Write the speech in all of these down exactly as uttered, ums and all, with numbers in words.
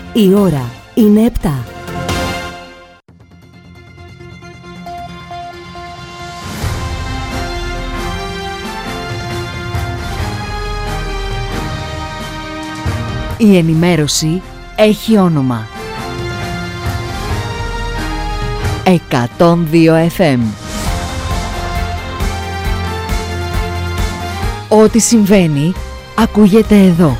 Η ώρα είναι επτά. Η ενημέρωση έχει όνομα. εκατόν δύο εφ εμ. Ό,τι συμβαίνει, ακούγεται εδώ.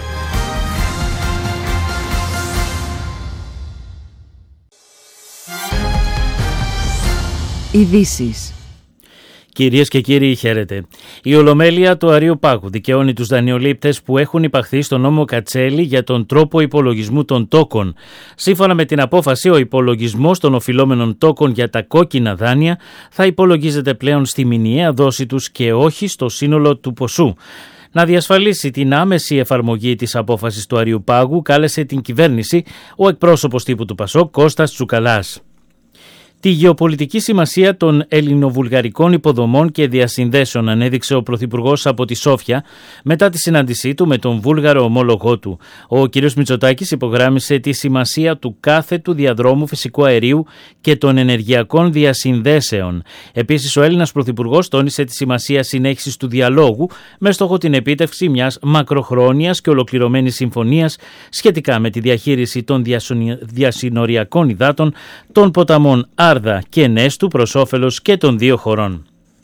Ειδήσεις. Κυρίες και κύριοι, χαίρετε. Η Ολομέλεια του Αρείου Πάγου δικαιώνει τους δανειολήπτες που έχουν υπαχθεί στον νόμο Κατσέλη για τον τρόπο υπολογισμού των τόκων. Σύμφωνα με την απόφαση, ο υπολογισμός των οφειλόμενων τόκων για τα κόκκινα δάνεια θα υπολογίζεται πλέον στη μηνιαία δόση τους και όχι στο σύνολο του ποσού. Να διασφαλίσει την άμεση εφαρμογή της απόφασης του Αρείου Πάγου, κάλεσε την κυβέρνηση ο εκπρόσωπος τύπου του Πασόκ, Κώστας Τσουκαλάς. Τη γεωπολιτική σημασία των ελληνοβουλγαρικών υποδομών και διασυνδέσεων ανέδειξε ο Πρωθυπουργός από τη Σόφια μετά τη συνάντησή του με τον Βούλγαρο ομόλογό του. Ο κ. Μητσοτάκης υπογράμμισε τη σημασία του κάθετου διαδρόμου φυσικού αερίου και των ενεργειακών διασυνδέσεων. Επίσης, ο Έλληνας Πρωθυπουργός τόνισε τη σημασία συνέχισης του διαλόγου με στόχο την επίτευξη μιας μακροχρόνιας και ολοκληρωμένης συμφωνίας σχετικά με τη διαχείριση των διασυνοριακών υδάτων των ποταμών Άρδα και Νέστου προς όφελος και των δύο χωρών.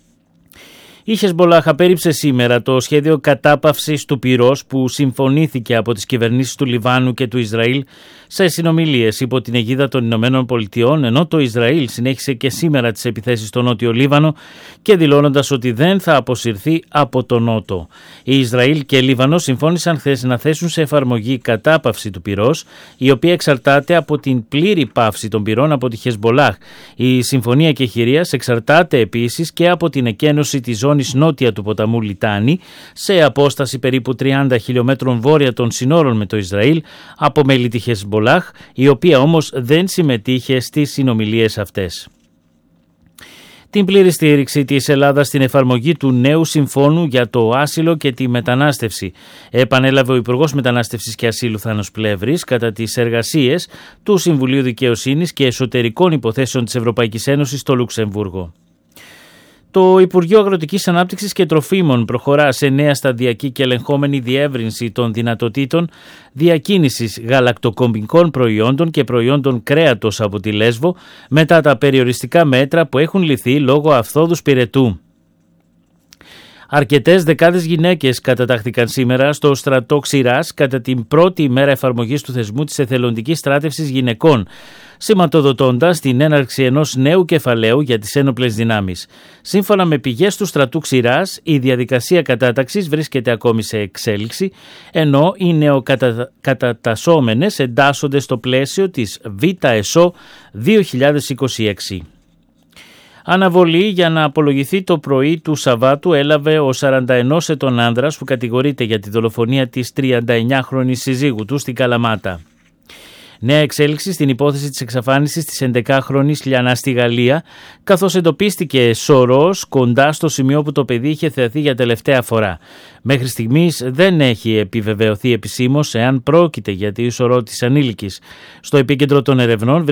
Η Χεσμπολάχ απέρριψε σήμερα το σχέδιο κατάπαυσης του πυρός που συμφωνήθηκε από τις κυβερνήσεις του Λιβάνου και του Ισραήλ σε συνομιλίες υπό την αιγίδα των Ηνωμένων Πολιτειών, ενώ το Ισραήλ συνέχισε και σήμερα τις επιθέσεις στο Νότιο Λίβανο και δηλώνοντας ότι δεν θα αποσυρθεί από το Νότο. Οι Ισραήλ και Λίβανο συμφώνησαν χθες να θέσουν σε εφαρμογή κατάπαυση του πυρός, η οποία εξαρτάται από την πλήρη πάυση των πυρών από τη Χεσμπολάχ. Η συμφωνία κεχηρίας εξαρτάται επίσης και από την εκένωση της ζώνης νότια του ποταμού Λιτάνη, σε απόσταση περίπου τριάντα χιλιομέτρων βόρεια των συνόρων με το Ισραήλ, από μέλη τη Χεσμπολάχ, η οποία όμως δεν συμμετείχε στις συνομιλίες αυτές. Την πλήρη στήριξη της Ελλάδας στην εφαρμογή του νέου συμφώνου για το άσυλο και τη μετανάστευση επανέλαβε ο Υπουργός Μετανάστευσης και Ασύλου Θάνος Πλεύρης κατά τις εργασίες του Συμβουλίου Δικαιοσύνης και Εσωτερικών Υποθέσεων της Ευρωπαϊκής Ένωσης στο Λουξεμβούργο. Το Υπουργείο Αγροτικής Ανάπτυξης και Τροφίμων προχωρά σε νέα σταδιακή και ελεγχόμενη διεύρυνση των δυνατοτήτων διακίνησης γαλακτοκομικών προϊόντων και προϊόντων κρέατος από τη Λέσβο μετά τα περιοριστικά μέτρα που έχουν ληφθεί λόγω αυθόδους πυρετού. Αρκετές δεκάδες γυναίκες κατατάχθηκαν σήμερα στο στρατό Ξηράς κατά την πρώτη ημέρα εφαρμογής του θεσμού της εθελοντικής στράτευσης γυναικών, σηματοδοτώντας την έναρξη ενός νέου κεφαλαίου για τις ένοπλες δυνάμεις. Σύμφωνα με πηγές του στρατού Ξηράς, η διαδικασία κατάταξης βρίσκεται ακόμη σε εξέλιξη, ενώ οι νεοκατατασσόμενες εντάσσονται στο πλαίσιο της ΒΕΣΟ δύο χιλιάδες είκοσι έξι. Αναβολή για να απολογηθεί το πρωί του Σαββάτου έλαβε ο σαρανταενός ετών άνδρας που κατηγορείται για τη δολοφονία της τριανταεννιάχρονης συζύγου του στην Καλαμάτα. Νέα εξέλιξη στην υπόθεση της εξαφάνισης της ενδεκάχρονης Λιανά στη Γαλλία, καθώς εντοπίστηκε σωρός κοντά στο σημείο που το παιδί είχε θεαθεί για τελευταία φορά. Μέχρι στιγμής δεν έχει επιβεβαιωθεί επισήμως εάν πρόκειται για τη σωρό της ανήλικης. Στο επίκεντρο των ερευνών